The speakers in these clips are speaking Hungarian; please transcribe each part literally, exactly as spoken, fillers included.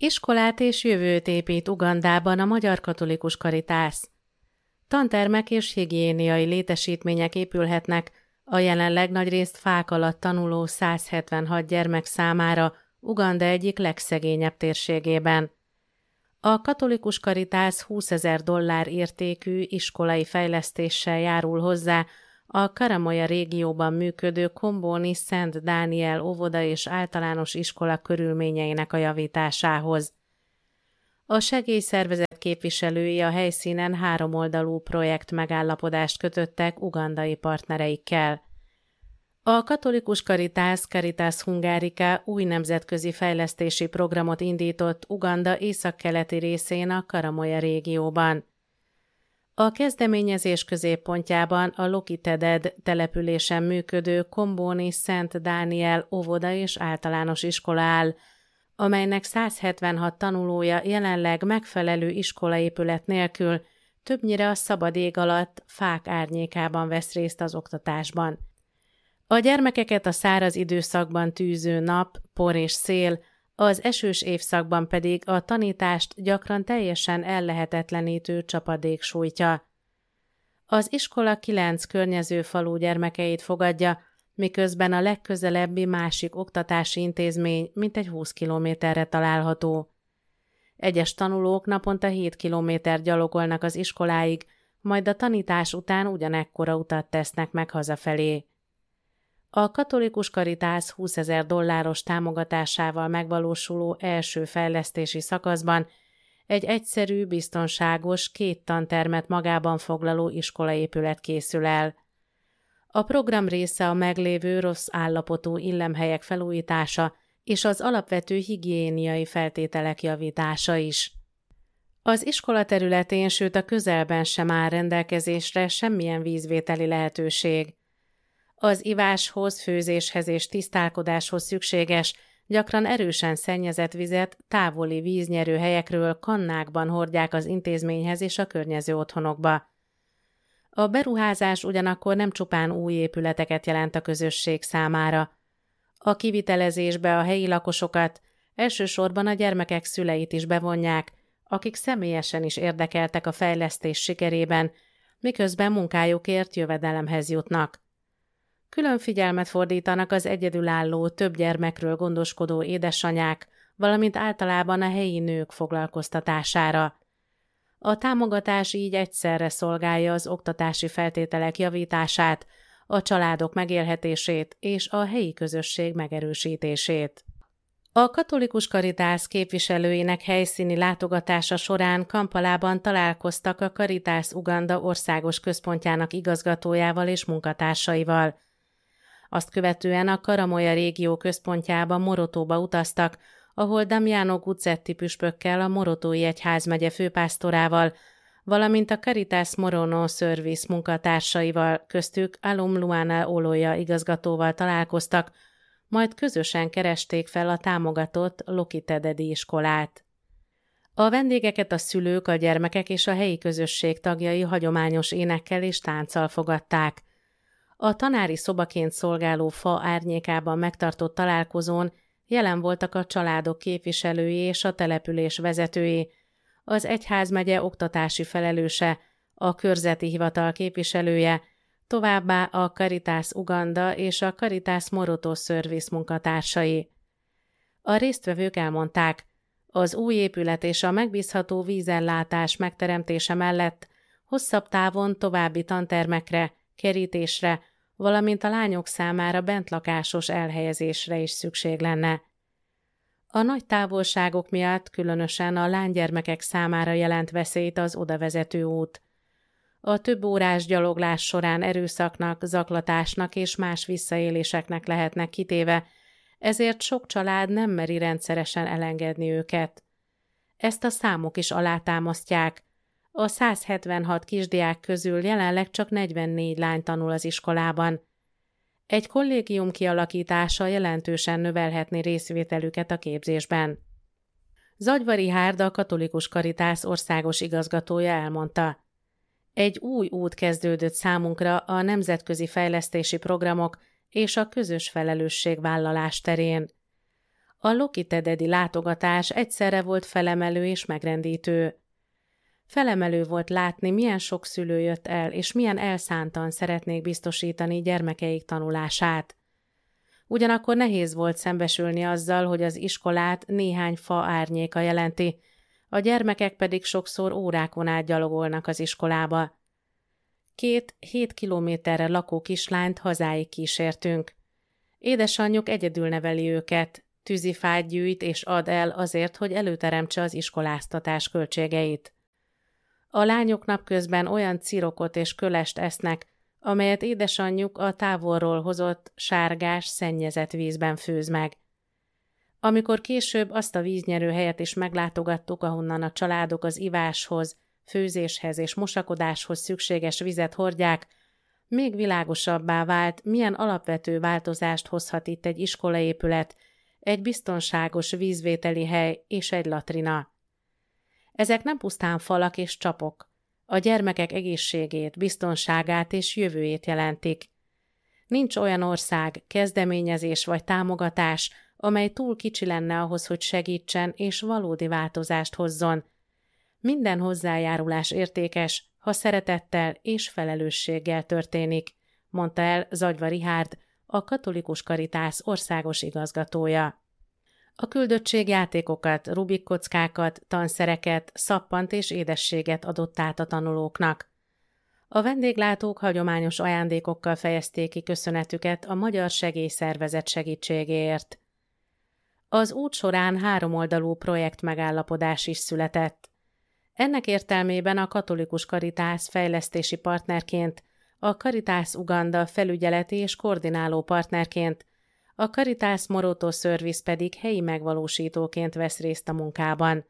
Iskolát és jövőt épít Ugandában a Magyar Katolikus Karitász. Tantermek és higiéniai létesítmények épülhetnek a jelenleg nagyrészt fák alatt tanuló száz hetvenhat gyermek számára Uganda egyik legszegényebb térségében. A Katolikus Karitász húszezer dollár értékű iskolai fejlesztéssel járul hozzá a Karamoja régióban működő Kombóni Szent Dániel óvoda és általános iskola körülményeinek a javításához. A segélyszervezet képviselői a helyszínen háromoldalú projekt megállapodást kötöttek ugandai partnereikkel. A Katolikus Karitász Caritas Hungarica új nemzetközi fejlesztési programot indított Uganda északkeleti részén a Karamoja régióban. A kezdeményezés középpontjában a Lokiteded településen működő Kombóni Szent Dániel óvoda és általános iskola áll, amelynek száz hetvenhat tanulója jelenleg megfelelő iskolaépület nélkül többnyire a szabad ég alatt fák árnyékában vesz részt az oktatásban. A gyermekeket a száraz időszakban tűző nap, por és szél, az esős évszakban pedig a tanítást gyakran teljesen ellehetetlenítő csapadék sújtja. Az iskola kilenc környező falu gyermekeit fogadja, miközben a legközelebbi másik oktatási intézmény mintegy húsz kilométerre található. Egyes tanulók naponta hét kilométer gyalogolnak az iskoláig, majd a tanítás után ugyanekkora utat tesznek meg hazafelé. A Katolikus Karitász húszezer dolláros támogatásával megvalósuló első fejlesztési szakaszban egy egyszerű, biztonságos, két tantermet magában foglaló iskolaépület készül el. A program része a meglévő rossz állapotú illemhelyek felújítása és az alapvető higiéniai feltételek javítása is. Az iskola területén, sőt a közelben sem áll rendelkezésre semmilyen vízvételi lehetőség. Az iváshoz, főzéshez és tisztálkodáshoz szükséges, gyakran erősen szennyezett vizet távoli víznyerő helyekről kannákban hordják az intézményhez és a környező otthonokba. A beruházás ugyanakkor nem csupán új épületeket jelent a közösség számára. A kivitelezésbe a helyi lakosokat, elsősorban a gyermekek szüleit is bevonják, akik személyesen is érdekeltek a fejlesztés sikerében, miközben munkájukért jövedelemhez jutnak. Külön figyelmet fordítanak az egyedülálló, több gyermekről gondoskodó édesanyák, valamint általában a helyi nők foglalkoztatására. A támogatás így egyszerre szolgálja az oktatási feltételek javítását, a családok megélhetését és a helyi közösség megerősítését. A Katolikus Karitász képviselőinek helyszíni látogatása során Kampalában találkoztak a Karitász Uganda országos központjának igazgatójával és munkatársaival. Azt követően a Karamoja régió központjába, Morotóba utaztak, ahol Damiano Guzzetti püspökkel, a Morotói Egyházmegye főpásztorával, valamint a Caritas Morono Service munkatársaival, köztük Alum Luana Oloya igazgatóval találkoztak, majd közösen keresték fel a támogatott Lokitededi iskolát. A vendégeket a szülők, a gyermekek és a helyi közösség tagjai hagyományos énekkel és tánccal fogadták. A tanári szobaként szolgáló fa árnyékában megtartott találkozón jelen voltak a családok képviselői és a település vezetői, az egyházmegye oktatási felelőse, a körzeti hivatal képviselője, továbbá a Caritas Uganda és a Caritas Moroto Service munkatársai. A résztvevők elmondták, az új épület és a megbízható vízellátás megteremtése mellett hosszabb távon további tantermekre, kerítésre, valamint a lányok számára bentlakásos elhelyezésre is szükség lenne. A nagy távolságok miatt különösen a lánygyermekek számára jelent veszélyt az odavezető út. A több órás gyaloglás során erőszaknak, zaklatásnak és más visszaéléseknek lehetnek kitéve, ezért sok család nem meri rendszeresen elengedni őket. Ezt a számok is alátámasztják. A száz hetvenhat kisdiák közül jelenleg csak negyvennégy lány tanul az iskolában. Egy kollégium kialakítása jelentősen növelhetné részvételüket a képzésben. Zagyvari Hárd, a Katolikus Karitász országos igazgatója elmondta: egy új út kezdődött számunkra a nemzetközi fejlesztési programok és a közös felelősségvállalás terén. A Lokitededi látogatás egyszerre volt felemelő és megrendítő. Felemelő volt látni, milyen sok szülő jött el, és milyen elszántan szeretnék biztosítani gyermekeik tanulását. Ugyanakkor nehéz volt szembesülni azzal, hogy az iskolát néhány fa árnyéka jelenti, a gyermekek pedig sokszor órákon át gyalogolnak az iskolába. Két hét kilométerre lakó kislányt hazáig kísértünk. Édesanyjuk egyedül neveli őket, tűzifát gyűjt és ad el azért, hogy előteremtse az iskoláztatás költségeit. A lányok napközben olyan cirokot és kölest esznek, amelyet édesanyjuk a távolról hozott sárgás, szennyezett vízben főz meg. Amikor később azt a víznyerő helyet is meglátogattuk, ahonnan a családok az iváshoz, főzéshez és mosakodáshoz szükséges vizet hordják, még világosabbá vált, milyen alapvető változást hozhat itt egy iskolaépület, egy biztonságos vízvételi hely és egy latrina. Ezek nem pusztán falak és csapok, a gyermekek egészségét, biztonságát és jövőjét jelentik. Nincs olyan ország, kezdeményezés vagy támogatás, amely túl kicsi lenne ahhoz, hogy segítsen és valódi változást hozzon. Minden hozzájárulás értékes, ha szeretettel és felelősséggel történik, mondta el Zagyva Richárd, a Katolikus Caritas országos igazgatója. A küldöttség játékokat, Rubik kockákat, tanszereket, szappant és édességet adott át a tanulóknak. A vendéglátók hagyományos ajándékokkal fejezték ki köszönetüket a Magyar Segélyszervezet segítségéért. Az út során háromoldalú projekt megállapodás is született. Ennek értelmében a Katolikus Caritas fejlesztési partnerként, a Caritas Uganda felügyeleti és koordináló partnerként, a Caritas Moroto Service pedig helyi megvalósítóként vesz részt a munkában.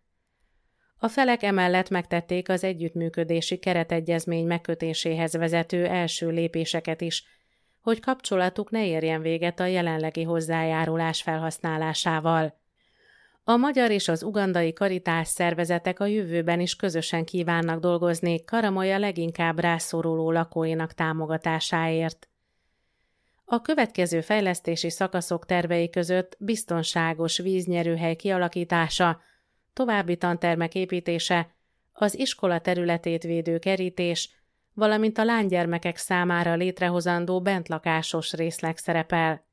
A felek emellett megtették az együttműködési keretegyezmény megkötéséhez vezető első lépéseket is, hogy kapcsolatuk ne érjen véget a jelenlegi hozzájárulás felhasználásával. A magyar és az ugandai Caritas szervezetek a jövőben is közösen kívánnak dolgozni Karamoja leginkább rászoruló lakóinak támogatásáért. A következő fejlesztési szakaszok tervei között biztonságos víznyerőhely kialakítása, további tantermek építése, az iskola területét védő kerítés, valamint a lánygyermekek számára létrehozandó bentlakásos részleg szerepel.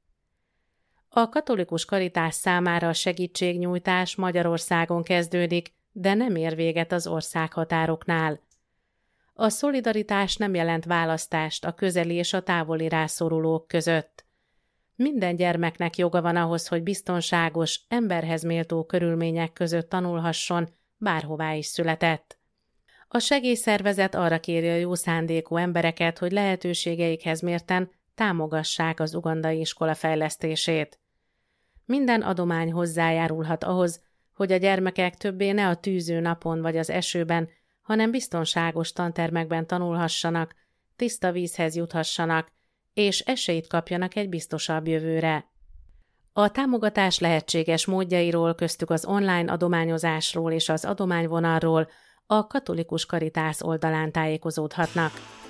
A Katolikus Caritas számára a segítségnyújtás Magyarországon kezdődik, de nem ér véget az országhatároknál. A szolidaritás nem jelent választást a közeli és a távoli rászorulók között. Minden gyermeknek joga van ahhoz, hogy biztonságos, emberhez méltó körülmények között tanulhasson, bárhová is született. A segélyszervezet arra kéri a jó szándékú embereket, hogy lehetőségeikhez mérten támogassák az ugandai iskola fejlesztését. Minden adomány hozzájárulhat ahhoz, hogy a gyermekek többé ne a tűző napon vagy az esőben, hanem biztonságos tantermekben tanulhassanak, tiszta vízhez juthassanak, és esélyt kapjanak egy biztosabb jövőre. A támogatás lehetséges módjairól, köztük az online adományozásról és az adományvonalról a Katolikus Caritas oldalán tájékozódhatnak.